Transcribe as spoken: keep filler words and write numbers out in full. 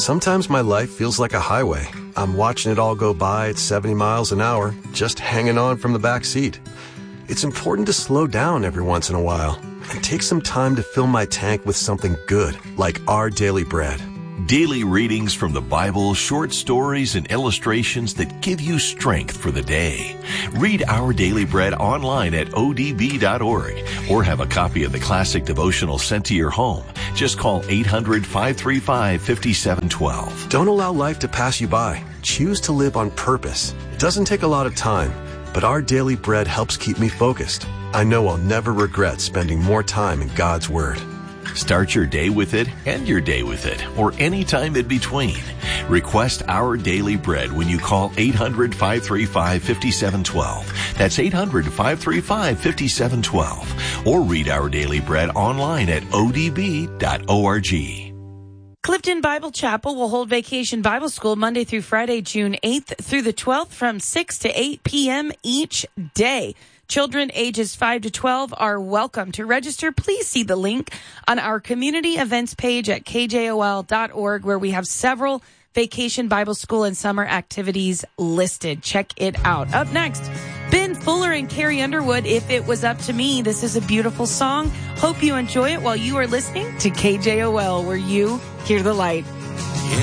Sometimes my life feels like a highway. I'm watching it all go by at seventy miles an hour, just hanging on from the back seat. It's important to slow down every once in a while and take some time to fill my tank with something good, like Our Daily Bread. Daily readings from the Bible, short stories, and illustrations that give you strength for the day. Read Our Daily Bread online at O D B dot org or have a copy of the classic devotional sent to your home. Just call eight hundred, five three five, five seven one two. Don't allow life to pass you by. Choose to live on purpose. It doesn't take a lot of time, but Our Daily Bread helps keep me focused. I know I'll never regret spending more time in God's Word. Start your day with it, end your day with it, or any time in between. Request Our Daily Bread when you call eight hundred, five three five, five seven one two. That's eight hundred, five three five, five seven one two. Or read Our Daily Bread online at O D B dot org. Clifton Bible Chapel will hold Vacation Bible School Monday through Friday, June eighth through the twelfth from six to eight p.m. each day. Children ages five to twelve are welcome. To register, please see the link on our community events page at K J O L dot org, where we have several Vacation Bible School and summer activities listed. Check it out. Up next, Ben Fuller and Carrie Underwood, If It Was Up to Me. This is a beautiful song. Hope you enjoy it while you are listening to K J O L, where you hear the light.